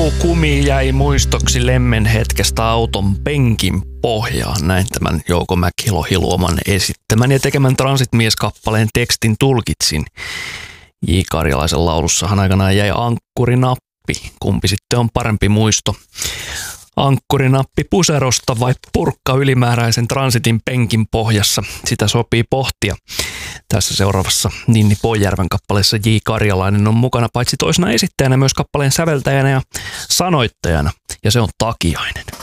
Joulukumi jäi muistoksi lemmen hetkestä auton penkin pohjaan. Näin tämän Jouko Mäkilo-Hiluoman esittämän ja tekemän Transit-mies-kappaleen tekstin tulkitsin. J. Karjalaisen laulussahan aikanaan jäi ankkurinappi. Kumpi sitten on parempi muisto? Ankkurinappi puserosta vai purkka ylimääräisen Transitin penkin pohjassa? Sitä sopii pohtia. Tässä seuraavassa Ninni Poijärven kappaleessa J. Karjalainen on mukana paitsi toisena esittäjänä myös kappaleen säveltäjänä ja sanoittajana, ja se on Takiainen.